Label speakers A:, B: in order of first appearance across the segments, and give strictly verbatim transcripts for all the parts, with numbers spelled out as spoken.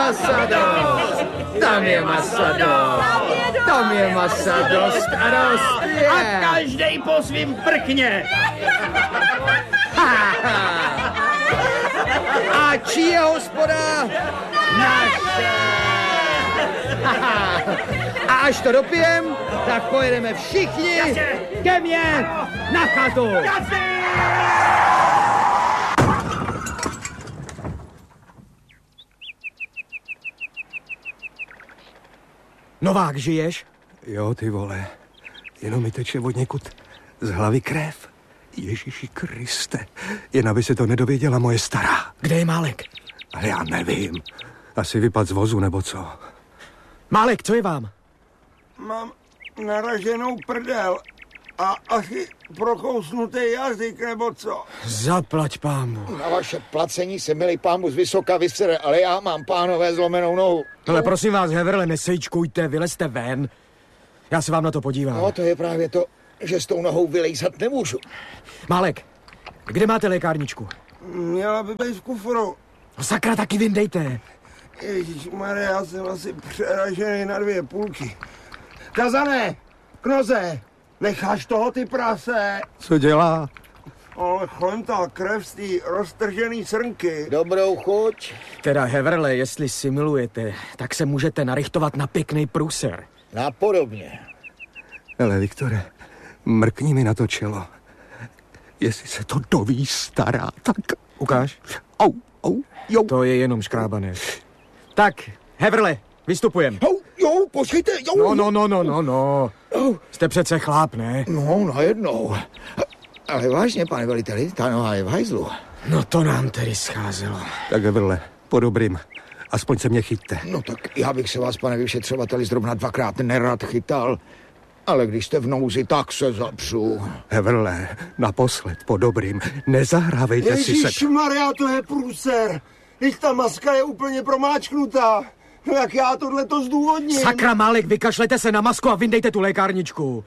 A: masa dost, tam je masa dost, tam je masa dost a dost je.
B: A každej po svým prkně.
A: A čí je hospoda?
B: Naše.
A: A až to dopijem, tak pojedeme všichni ke mně na chatu. Novák, žiješ?
C: Jo, ty vole, jenom mi teče od někud z hlavy krev. Ježíši Kriste, jen aby se to nedověděla moje stará.
A: Kde je Málek?
C: Ale já nevím, asi vypad z vozu nebo co.
A: Málek, co je vám?
D: Mám naraženou prdel a asi prokousnutý jazyk nebo co.
A: Zaplať pámu.
E: Na vaše placení se milý pámu z vysoka vysere, ale já mám, pánové, zlomenou nohu.
A: Ale prosím vás, Heverle, nesejčkujte, vylezte ven. Já se vám na to podívám.
E: No, to je právě to, že s tou nohou vylejzat nemůžu.
A: Málek, kde máte lékárničku?
D: Měla by být v kufru.
A: No sakra, taky vyndejte.
D: Ježišmarja, já jsem asi přeražený na dvě půlky. Kazané, Knoze, necháš toho, ty prase?
C: Co dělá?
D: Ale chlentá krev z té roztržený srnky.
E: Dobrou chuť.
A: Teda, Heverle, jestli simulujete, tak se můžete narichtovat na pěkný průser.
E: Napodobně.
C: Hele, Viktore, mrkni mi na to čelo. Jestli se to doví stará, tak...
A: Ukáž.
C: Au, au, jo.
A: To je jenom škrábané. Tak, Heverle, vystupujem.
E: Jo, jo, počkejte, jo.
A: No, no, no, no, no, no. Jste přece chláp, ne?
E: No, najednou. Ale vážně, pane veliteli, ta noha je v hajzlu.
A: No to nám tedy scházelo.
C: Tak, Heverle, po dobrým. Aspoň se mě chyťte.
E: No tak já bych se vás, pane vyšetřovateli, zrovna dvakrát nerad chytal. Ale když jste v nouzi, tak se zapřu.
C: Heverle, naposled, po dobrým. Nezahrávejte si se...
D: Ježišmarja, to je průser. Teď ta maska je úplně promáčknutá. No jak já tohle to zdůvodním?
A: Sakra, Málek, vykašlete se na masku a vyndejte tu lékárničku.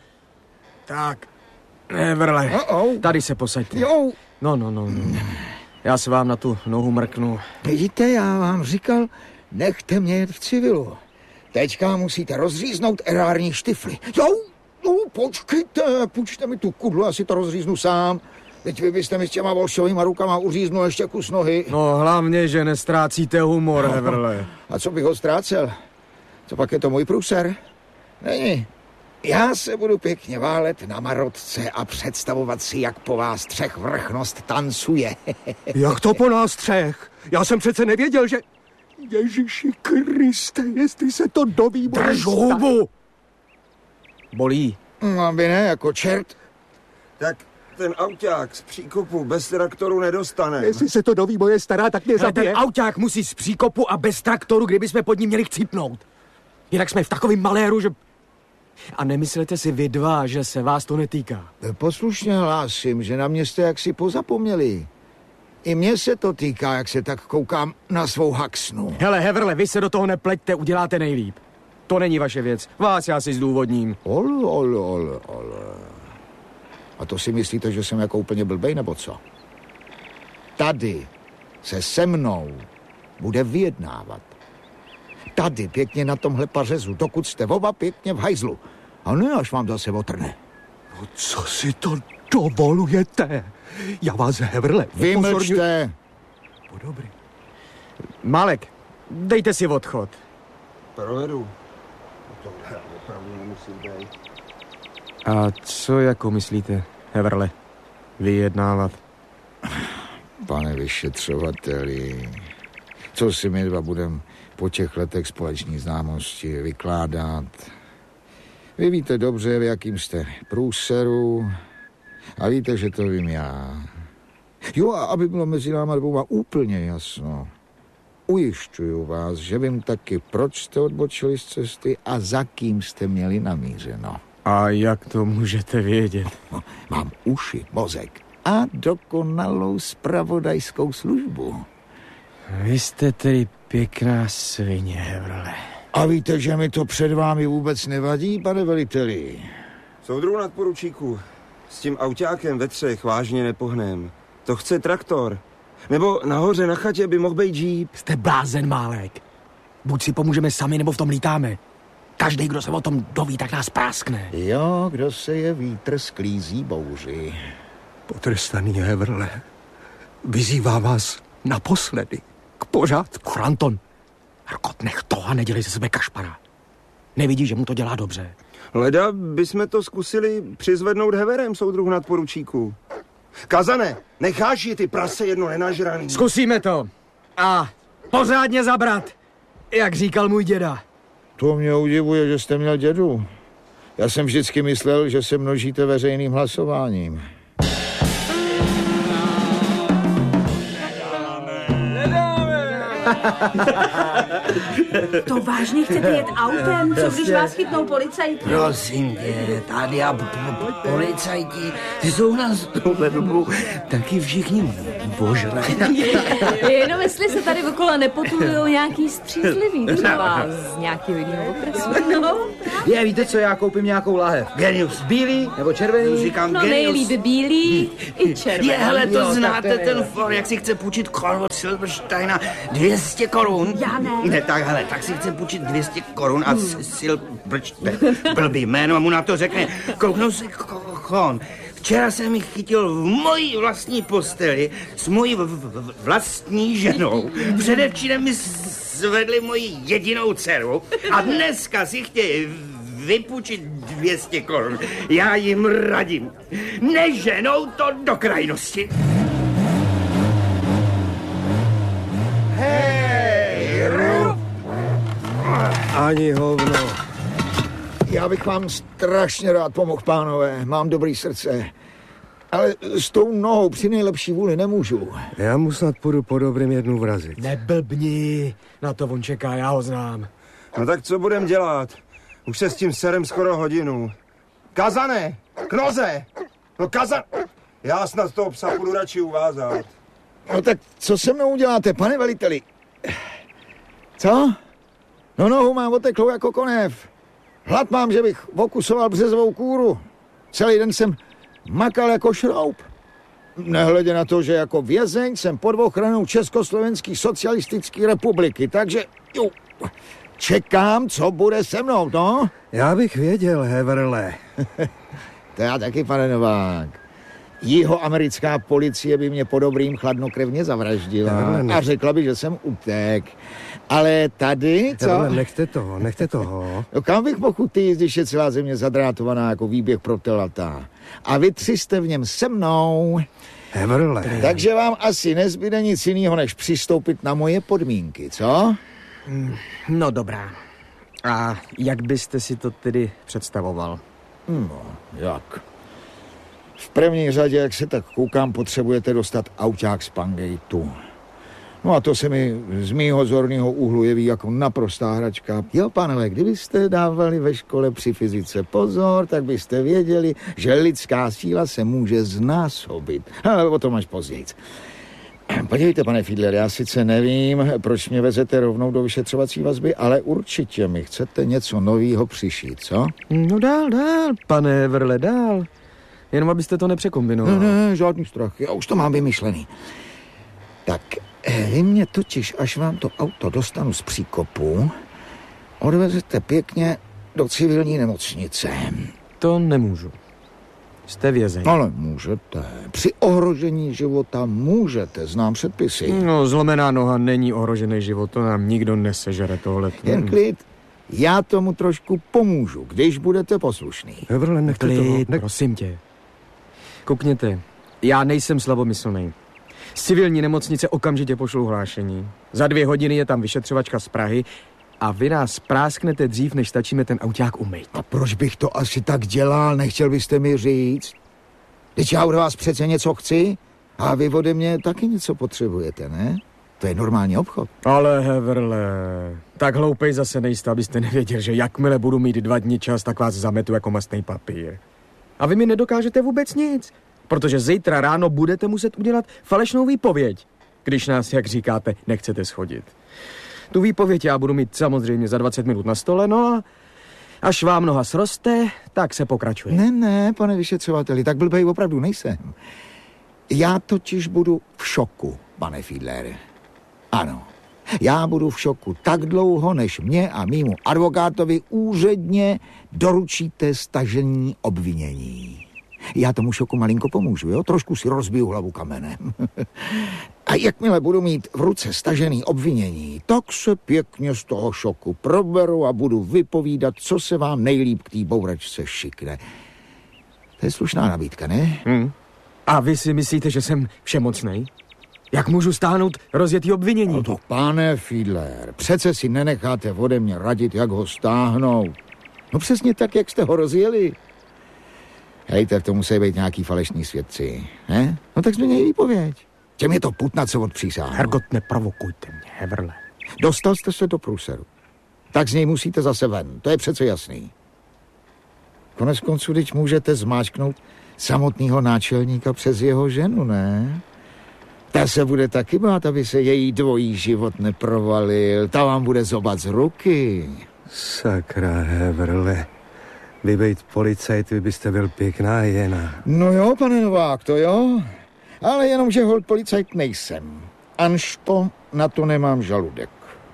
A: Tak, Heverle,
E: Uh-oh.
A: tady se posaďte.
E: Jo.
A: No, no, no, no. Já se vám na tu nohu mrknu.
E: Vidíte, já vám říkal, nechte mě jet v civilu. Teďka musíte rozříznout erární štifly. Jo, no, počkejte, půjčte mi tu kudlu, já si to rozříznu sám. Teď vy byste mi s těma volšovýma rukama uříznul ještě kus nohy.
A: No hlavně, že nestrácíte humor,
E: No.
A: Heverle.
E: A co bych ho ztrácel? Co pak je to můj průser? Není. Já se budu pěkně válet na marotce a představovat si, jak po vás třech vrchnost tancuje.
C: Jak to po nás třech? Já jsem přece nevěděl, že... Ježíši Kriste, jestli se to doví...
A: Drž hubu! Bolí.
E: No, aby ne, jako čert.
D: Tak ten auták z příkopu bez traktoru nedostane.
C: Jestli se to doví moje stará, tak mě
A: Ale ten
C: zabije.
A: auták musí z příkopu a bez traktoru, kdyby jsme pod ním měli chcípnout. Jinak jsme v takovém maléru, že... A nemyslete si vy dva, že se vás to netýká.
E: Poslušně hlásím, že na mě jste jaksi pozapomněli. I mně se to týká, jak se tak koukám na svou haxnu.
A: Hele, Heverle, vy se do toho nepleťte, uděláte nejlíp. To není vaše věc. Vás já si zdůvodním.
E: Ol, ol, ol, ol. A to si myslíte, že jsem jako úplně blbej, nebo co? Tady se se mnou bude vyjednávat. Tady pěkně na tomhle pařezu, dokud jste oba pěkně v hajzlu. A ne, až vám zase otrne.
C: No, co si to dovolujete? Já vás, Heverle, upozorňuji...
E: Vymlčte.
C: Po dobrý.
A: Malek, dejte si odchod.
D: Provedu. To opravdu nemusí být.
A: A co jako myslíte, Heverle, vyjednávat?
E: Pane vyšetřovateli, co si my dva budeme po těch letech společní známosti vykládat? Vy víte dobře, v jakým jste průseru a víte, že to vím já. Jo, a aby bylo mezi náma dvouma úplně jasno, ujišťuju vás, že vím taky, proč jste odbočili z cesty a za kým jste měli namířeno.
A: A jak to můžete vědět?
E: No, mám uši, mozek a dokonalou zpravodajskou službu.
A: Vy jste tedy pěkná svině, Heverle.
E: A víte, že mi to před vámi vůbec nevadí, pane veliteli?
D: Soudruhu nadporučíku, s tím autákem ve třech vážně nepohnem. To chce traktor. Nebo nahoře na chatě by mohl být džíp.
A: Jste blázen, Málek. Buď si pomůžeme sami, nebo v tom lítáme. Každý, kdo se o tom doví, tak nás práskne.
E: Jo, kdo se je vítr sklízí bouři.
C: Potrestaný Heverle, vyzývá vás naposledy k pořádku.
A: Franton, Rkot, nech to a nedělej ze sebe kašpara. Nevidíš, že mu to dělá dobře.
D: Leda bychom to zkusili přizvednout Heverem, soudruhu nadporučíku. Kazane, necháš ji ty prase jedno nenažraný.
A: Zkusíme to. A pořádně zabrat, jak říkal můj děda.
E: To mě udivuje, že jste měl dědu. Já jsem vždycky myslel, že se množíte veřejným hlasováním.
F: To vážně chcete jet autem? Co když vás chytnou policajti?
B: Prosím tě, tady a policajti, ty jsou nás touhle dobu taky všichni božré.
F: Jenom jestli se tady okolo nepotulujou nějaký střízlivý, třeba z nějakého jiného okresu. No,
G: Je, víte co, já koupím nějakou lahev.
B: Genius.
G: Bílý nebo červený?
B: Říkám
F: no
B: genius.
F: nejlíp bílý i červený.
B: Je, hele, to
G: Jo,
B: znáte,
G: tak to je-
B: ten for, jak si chce půjčit korun od Silbersteina dvě stě korun.
F: Já ne.
B: Ne, tak hele, tak si chce půjčit dvě stě korun a hmm. Silberstein, blbý jméno, a mu na to řekne, kouknou si kon. Včera jsem jich chytil v mojí vlastní posteli s mojí v- v- vlastní ženou. Předevčírem mi zvedli moji jedinou dceru a dneska si chtějí vypůjčit dvě stě korun. Já jim radím. Neženou to do krajnosti.
C: Ani hovno.
E: Já bych vám strašně rád pomohl, pánové. Mám dobrý srdce. Ale s tou nohou při nejlepší vůli nemůžu.
C: Já mu snad půjdu po dobrým jednu vrazit.
A: Neblbni, na to on čeká, já ho znám.
D: No tak co budem dělat? Už se s tím serem skoro hodinu. Kazane, Knoze, no Kazan... Já snad toho psa půjdu radši uvázat.
E: No tak co se mnou uděláte, pane veliteli? Co? No nohu mám oteklou jako konev. Hlad mám, že bych okusoval březovou kůru. Celý den jsem makal jako šroub. Nehledě na to, že jako vězeň jsem pod ochranou Československé socialistické republiky, takže jo, čekám, co bude se mnou, no?
C: Já bych věděl, Heverle.
E: To já taky, pane Novák. Jihoamerická policie by mě po dobrým chladnokrevně zavraždila a řekla by, že jsem utek. Ale tady, co?
C: Heverle, nechte toho, nechte toho.
E: No kam bych mohl utíct, když je celá země zadrátovaná jako výběh pro telata? A vy tři jste v něm se mnou.
C: Heverle.
E: Takže vám asi nezbyde nic jiného, než přistoupit na moje podmínky, co?
A: No dobrá. A jak byste si to tedy představoval?
E: No, jak? V první řadě, jak se tak koukám, potřebujete dostat auták z Pangejtu. No a to se mi z mýho zorného úhlu jeví jako naprostá hračka. Jo, pánové, kdybyste dávali ve škole při fyzice pozor, tak byste věděli, že lidská síla se může znásobit. Ale o tom až později. Podívejte, pane Fiedler, já sice nevím, proč mě vezete rovnou do vyšetřovací vazby, ale určitě mi chcete něco novýho přišít, co?
A: No dál, dál, pane Heverle, dál. Jenom abyste to nepřekombinoval.
E: Ne, ne, žádný strach, já už to mám vymyšlený. Tak vy mě totiž, až vám to auto dostanu z příkopu, odvezete pěkně do civilní nemocnice.
A: To nemůžu. Jste vězeň.
E: Ale můžete. Při ohrožení života můžete, znám předpisy.
A: No, zlomená noha není ohrožený život, to nám nikdo nesežere tohle.
E: Jen klid, já tomu trošku pomůžu, když budete poslušný.
C: Heverle, nechte toho.
A: Klid,
C: Ne...
A: prosím tě. Koukněte, já nejsem slabomyslný. Z civilní nemocnice okamžitě pošlu hlášení. Za dvě hodiny je tam vyšetřovačka z Prahy a vy nás prásknete dřív, než stačíme ten auták umýt.
E: A proč bych to asi tak dělal, nechtěl byste mi říct? Teď já od vás přece něco chci a vy ode mě taky něco potřebujete, ne? To je normální obchod.
A: Ale Heverle, tak hloupej zase nejste, abyste nevěděl, že jakmile budu mít dva dny čas, tak vás zametu jako mastný papír. A vy mi nedokážete vůbec nic, protože zítra ráno budete muset udělat falešnou výpověď, když nás, jak říkáte, nechcete schodit. Tu výpověď já budu mít samozřejmě za dvacet minut na stole, no a až vám noha sroste, tak se pokračuje.
E: Ne, ne, pane vyšetřovateli, tak blbej opravdu nejsem. Já totiž budu v šoku, pane Fiedler. Ano, Já budu v šoku tak dlouho, než mě a mýmu advokátovi úředně doručíte stažení obvinění. Já tomu šoku malinko pomůžu, jo? Trošku si rozbiju hlavu kamenem. A jakmile budu mít v ruce stažený obvinění, tak se pěkně z toho šoku proberu a budu vypovídat, co se vám nejlíp k té bouračce šikne. To je slušná nabídka, ne?
A: Hmm. A vy si myslíte, že jsem všemocnej? Jak můžu stáhnout rozjetý obvinění?
E: No to, pane Fiedler, přece si nenecháte ode mě radit, jak ho stáhnout. No přesně tak, jak jste ho rozjeli. Hejte, to musí být nějaký falešní svědci, ne? No tak změněj výpověď. Těm je to putna, co odpřísáhnu.
A: Hergot, neprovokujte mě, Heverle.
E: Dostal jste se do průseru. Tak z něj musíte zase ven, to je přece jasný. Konec konců, teď můžete zmáčknout samotného náčelníka přes jeho ženu, ne? Ta se bude taky bát, aby se její dvojí život neprovalil. Ta vám bude zobat z ruky.
C: Sakra, Heverle. Vy bejt policajt, vy byste byl pěkná jena.
E: No jo, pane Novák, to jo. Ale jenom, že holt policajt nejsem. Anžto na to nemám žaludek.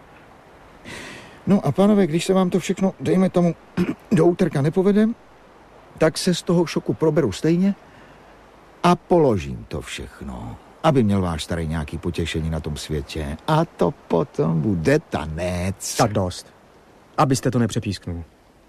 E: No a pánové, když se vám to všechno, dejme tomu, do úterka nepovede, tak se z toho šoku proberu stejně a položím to všechno, aby měl váš starý nějaký potěšení na tom světě. A to potom bude tanec.
A: Tak dost. Abyste to nepřepísknul.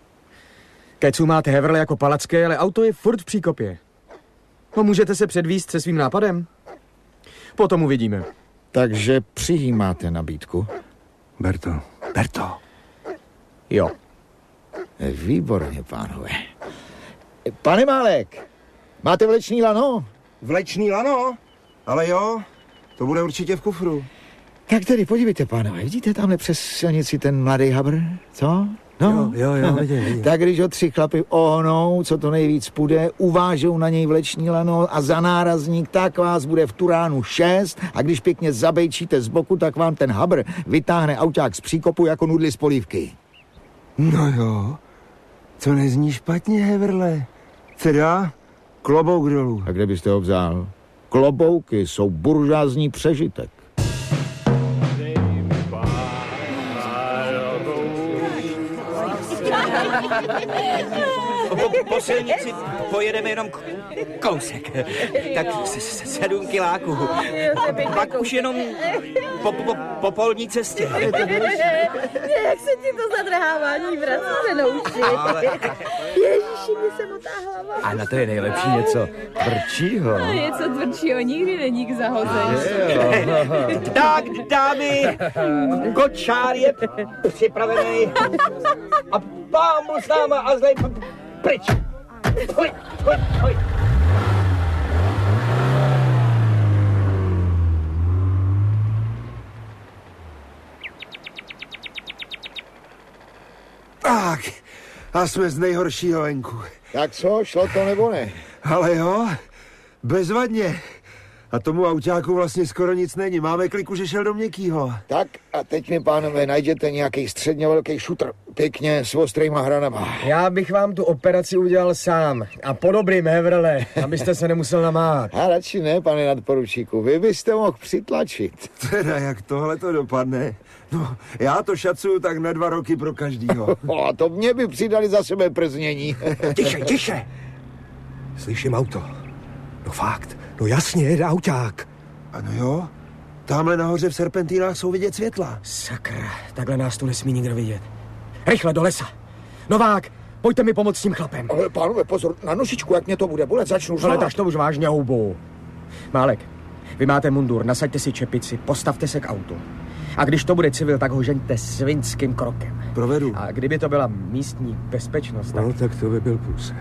A: Kecu máte, Heverle, jako palacké, ale auto je furt v příkopě. No můžete se předvíst se svým nápadem? Potom uvidíme.
E: Takže přijímáte nabídku?
C: Berto, Berto.
A: Jo.
E: Výborně, pánové. Pane Málek, máte vleční lano?
D: Vlečný lano? Ale jo, to bude určitě v kufru.
E: Tak tedy podívejte, pánové, vidíte tamhle přes silnici ten mladý habr, co? No,
C: Jo, jo, jo, vidím, vidím.
E: Tak když ho tři chlapy ohnou, co to nejvíc půjde, uvážou na něj vleční lano a za nárazník, tak vás bude v Turánu šest a když pěkně zabejčíte z boku, tak vám ten habr vytáhne auták z příkopu jako nudli z polívky.
D: No jo, to nezní špatně, Heverle. Teda klobouk dolů.
E: A kde byste ho vzal? Klobouky jsou buržázní přežitek.
B: Po, po silnici pojedeme jenom k- kousek, tak s- s- sedm kiláků. Pak už jenom po, po, po polní cestě.
H: Jak se ti to zadrhávání vrací se na uši. Ježiši, mě se motá hlava.
G: A na to je nejlepší něco tvrdšího.
F: Něco tvrdšího nikdy není k zahození.
B: Tak, dámy, kočár je připravený a pán byl s náma a zlej p- pryč. Hoj, hoj, hoj.
D: Tak, a jsme z nejhoršího venku.
E: Tak co, šlo to nebo ne?
D: Ale jo, bezvadně. A tomu autáku vlastně skoro nic není. Máme kliku, že šel do měkkýho.
E: Tak a teď mi, pánové, najděte nějaký středně velký šutr, pěkně s ostrýma hranama.
A: Já bych vám tu operaci udělal sám. A po dobrým, Heverle, abyste se nemusel namáhat.
E: A radši ne, pane nadporučíku, vy byste mohl přitlačit.
D: Teda, jak tohle to dopadne? No, já to šacuju tak na dva roky pro každýho.
E: O, to mě by přidali za sebe prznění.
C: Tiše, tiše. Slyším auto. No fakt, no jasně, jede auták.
D: Ano jo, tamhle nahoře v serpentínách jsou vidět světla.
A: Sakra, takhle nás tu nesmí nikdo vidět. Rychle do lesa. Novák, pojďte mi pomoct s tím chlapem.
E: Ale pánové, pozor, na nožičku, jak mě to bude bolet, začnu
A: Ale
E: řvát.
A: tak to už vážně houbu. Málek, vy máte mundur, nasaďte si čepici, postavte se k autu. A když to bude civil, tak ho žeňte svinským krokem.
D: Provedu.
A: A kdyby to byla místní bezpečnost, tak...
C: No tak to by byl průser.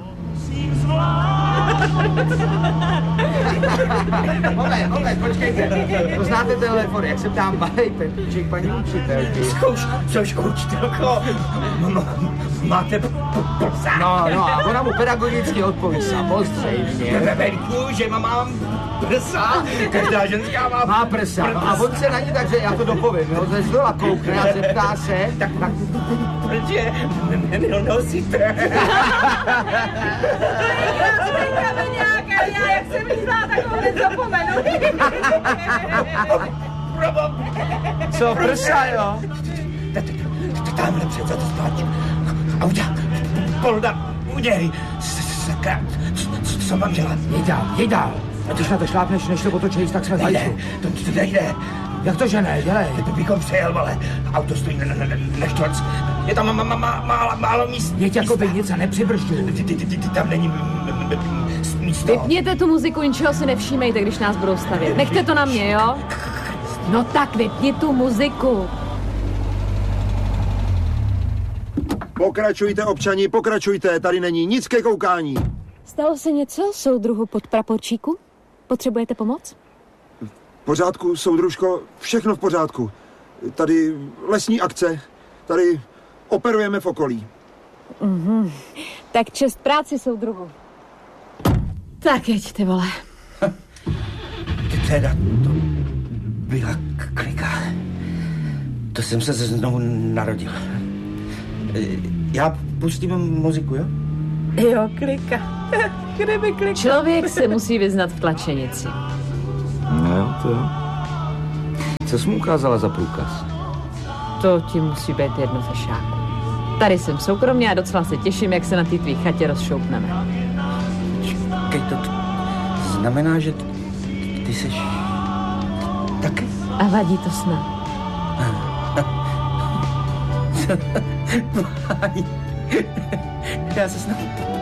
G: Moment, moment, počkejte. Poznáte tenhle for, jak se ptám malej Pepíček paní učitelky?
B: Zkouš, což učitelko, m- m- máte p- p- prsa?
G: No, no, a ona mu pedagogicky odpoví samozřejmě.
B: Venku, že má- mám prsa, každá ženská má...
G: Má prsa, no, a on se na ní takže já to dopovím, jo, ze zdola koukne a zeptá se,
B: Tak, tak proč je nenosíte?
H: Nějaká, já jak jsem myslela, tak ho hned zapomenu.
G: Co, prsa, jo?
B: Tamhle před za to spáč. A udělá. Polda, udělej. Sakra, co mám dělat?
G: Jej dál, jej dál. A když na to šlápneš, než to otočíš, tak jsme v
B: Nejde,
G: hajzlu.
B: to, to nejde.
G: Jak to, že ne? Dělej.
B: To bychom přejel, vole. Auto stojí na, na, na, na štvorc. Je tam má, má, má, málo, málo míst.
G: Jeď jako by nic a nepřibržďuj.
B: Ty, ty, ty, ty, tam není m- m- m- místo.
F: Vypněte tu muziku, ničeho si nevšímejte, když nás budou stavět. Nechte to na mě, jo? No tak vypni tu muziku.
D: Pokračujte, občani, pokračujte, tady není nic ke koukání.
I: Stalo se něco, soudruhu podpraporčíku? Potřebujete pomoc?
D: V pořádku, soudružko, všechno v pořádku. Tady lesní akce, tady operujeme v okolí.
I: Mhm. Tak čest práci, soudruhu.
F: Tak jeď, ty vole.
B: Ty teda, to byla k- klika. To jsem se znovu narodil. Já pustím muziku, jo?
H: Jo, klika. Kdyby klika.
F: Člověk se musí vyznat v tlačenici.
B: No jo, to jo. Co jsi mu ukázala za průkaz?
F: To ti musí být jedno, fešáku. Tady jsem soukromně a docela se těším, jak se na té tvý chatě rozšoupneme.
B: Čekej, to, to znamená, že ty, ty jsi taky?
F: A vadí to snad.
B: Já se snad